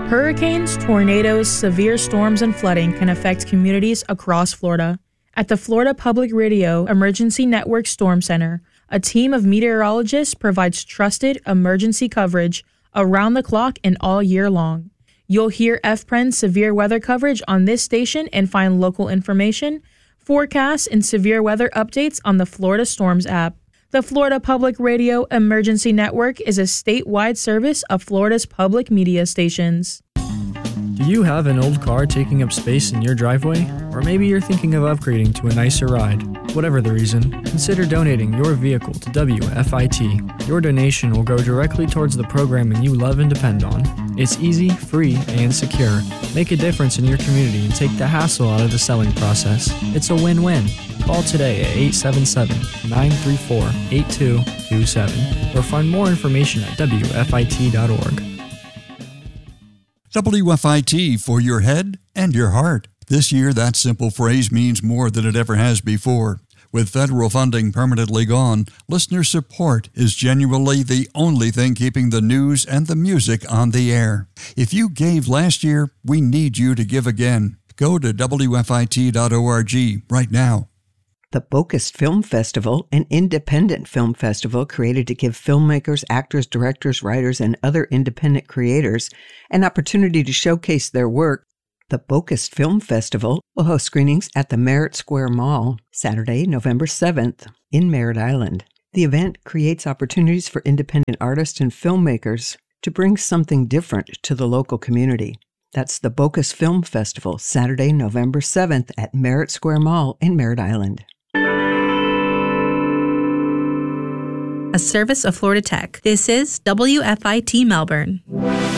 Hurricanes, tornadoes, severe storms, and flooding can affect communities across Florida. At the Florida Public Radio Emergency Network Storm Center, a team of meteorologists provides trusted emergency coverage around the clock and all year long. You'll hear FPREN's severe weather coverage on this station and find local information, forecasts, and severe weather updates on the Florida Storms app. The Florida Public Radio Emergency Network is a statewide service of Florida's public media stations. Do you have an old car taking up space in your driveway? Or maybe you're thinking of upgrading to a nicer ride. Whatever the reason, consider donating your vehicle to WFIT. Your donation will go directly towards the programming you love and depend on. It's easy, free, and secure. Make a difference in your community and take the hassle out of the selling process. It's a win-win. Call today at 877-934-8227 or find more information at WFIT.org. WFIT for your head and your heart. This year, that simple phrase means more than it ever has before. With federal funding permanently gone, listener support is genuinely the only thing keeping the news and the music on the air. If you gave last year, we need you to give again. Go to WFIT.org right now. The Bocust Film Festival, an independent film festival created to give filmmakers, actors, directors, writers, and other independent creators an opportunity to showcase their work. The Bocust Film Festival will host screenings at the Merritt Square Mall Saturday, November 7th in Merritt Island. The event creates opportunities for independent artists and filmmakers to bring something different to the local community. That's the Bocust Film Festival, Saturday, November 7th at Merritt Square Mall in Merritt Island. A service of Florida Tech. This is WFIT Melbourne.